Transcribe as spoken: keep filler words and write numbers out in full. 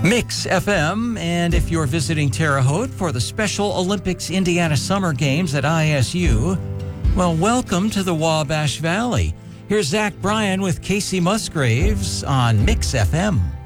Mix F M, and if you're visiting Terre Haute for the Special Olympics Indiana Summer Games at I S U, well, welcome to the Wabash Valley. Here's Zach Bryan with Casey Musgraves on Mix F M.